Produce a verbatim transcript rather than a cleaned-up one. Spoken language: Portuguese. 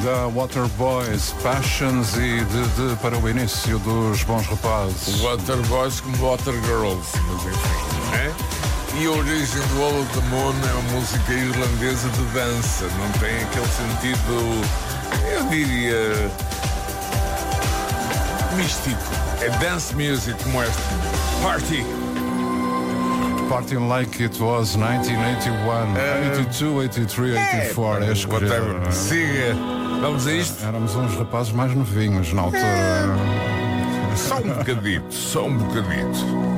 da Waterboys, Passions e de, de, para o início dos Bons Rapazes. Waterboys como Watergirls, mas enfim, é? E a origem do All of the Moon é uma música irlandesa de dança, não tem aquele sentido, eu diria, místico. É dance music como este. Party! Partying like it was nineteen eighty-one, uh, eighty-two, eighty-three, eighty-four. É, escolher. Whatever. Siga. Vamos a isto? Éramos uns rapazes mais novinhos na altura. É. Só um bocadito, só um bocadito.